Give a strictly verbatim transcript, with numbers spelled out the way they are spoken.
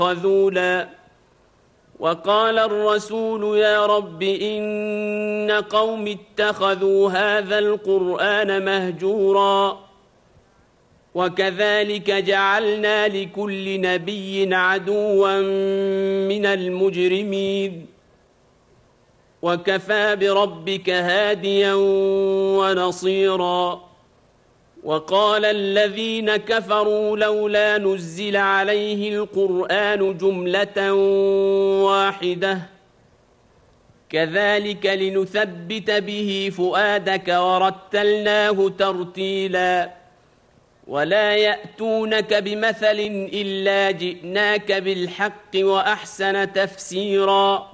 خذولا وقال الرسول يا رب إن قوم اتخذوا هذا القرآن مهجورا وكذلك جعلنا لكل نبي عدوا من المجرمين وكفى بربك هاديا ونصيرا وقال الذين كفروا لولا نزل عليه القرآن جملة واحدة كذلك لنثبت به فؤادك ورتلناه ترتيلا ولا يأتونك بمثل إلا جئناك بالحق وأحسن تفسيرا